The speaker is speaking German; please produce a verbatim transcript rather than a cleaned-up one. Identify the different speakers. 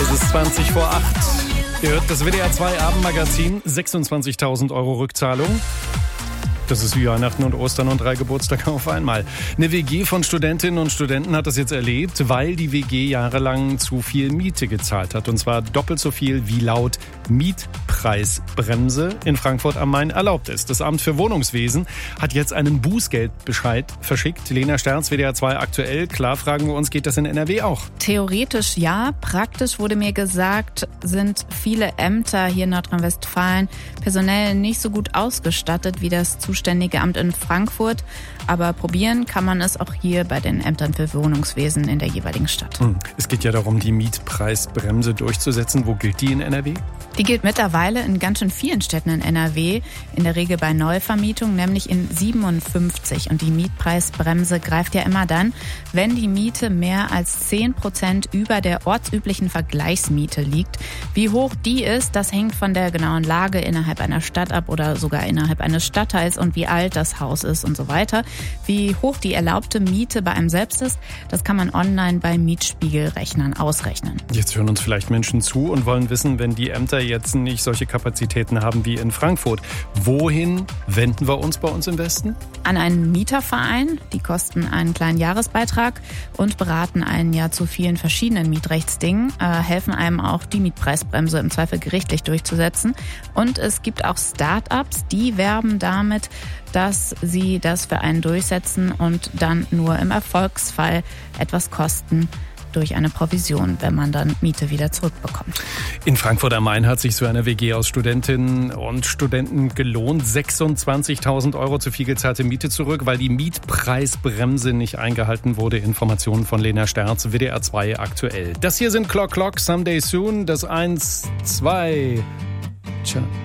Speaker 1: Es ist zwanzig vor acht. Ihr hört das W D R zwei Abendmagazin. sechsundzwanzigtausend Euro Rückzahlung. Das ist wie Weihnachten und Ostern und drei Geburtstage auf einmal. Eine W G von Studentinnen und Studenten hat das jetzt erlebt, weil die W G jahrelang zu viel Miete gezahlt hat. Und zwar doppelt so viel, wie laut Mietpreisbremse in Frankfurt am Main erlaubt ist. Das Amt für Wohnungswesen hat jetzt einen Bußgeldbescheid verschickt. Lena Sterz, W D R zwei aktuell. Klar, fragen wir uns, geht das in N R W auch?
Speaker 2: Theoretisch ja. Praktisch wurde mir gesagt, sind viele Ämter hier in Nordrhein-Westfalen personell nicht so gut ausgestattet wie das zuständige Amt in Frankfurt. Aber probieren kann man es auch hier bei den Ämtern für Wohnungswesen in der jeweiligen Stadt.
Speaker 1: Es geht ja darum, die Mietpreisbremse durchzusetzen. Wo gilt die in N R W?
Speaker 2: Die gilt mittlerweile in ganz schön vielen Städten in N R W, in der Regel bei Neuvermietung, nämlich in siebenundfünfzig. Und die Mietpreisbremse greift ja immer dann, wenn die Miete mehr als zehn Prozent über der ortsüblichen Vergleichsmiete liegt. Wie hoch die ist, das hängt von der genauen Lage innerhalb einer Stadt ab oder sogar innerhalb eines Stadtteils und wie alt das Haus ist und so weiter. Wie hoch die erlaubte Miete bei einem selbst ist, das kann man online bei Mietspiegelrechnern ausrechnen.
Speaker 1: Jetzt hören uns vielleicht Menschen zu und wollen wissen, wenn die Ämter jetzt nicht solche Kapazitäten haben wie in Frankfurt. Wohin wenden wir uns bei uns im Westen?
Speaker 2: An einen Mieterverein. Die kosten einen kleinen Jahresbeitrag und beraten einen ja zu vielen verschiedenen Mietrechtsdingen, äh, helfen einem auch, die Mietpreisbremse im Zweifel gerichtlich durchzusetzen. Und es gibt auch Start-ups, die werben damit, dass sie das für einen durchsetzen und dann nur im Erfolgsfall etwas kosten durch eine Provision, wenn man dann Miete wieder zurückbekommt.
Speaker 1: In Frankfurt am Main hat sich so eine W G aus Studentinnen und Studenten gelohnt. sechsundzwanzigtausend Euro zu viel gezahlte Miete zurück, weil die Mietpreisbremse nicht eingehalten wurde. Informationen von Lena Sterz, W D R zwei aktuell. Das hier sind Clock Clock, Someday Soon, das eins, zwei. Tja.